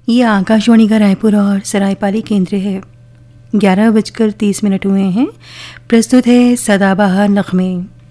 ये आकाशवाणी का रायपुर और सरायपाली केंद्र है। 11:30 हुए हैं। प्रस्तुत है सदाबहार नग़मे।